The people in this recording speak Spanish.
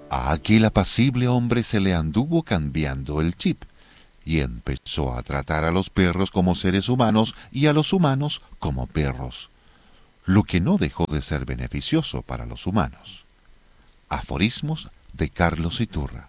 A aquel apacible hombre se le anduvo cambiando el chip y empezó a tratar a los perros como seres humanos y a los humanos como perros, lo que no dejó de ser beneficioso para los humanos. Aforismos de Carlos Iturra.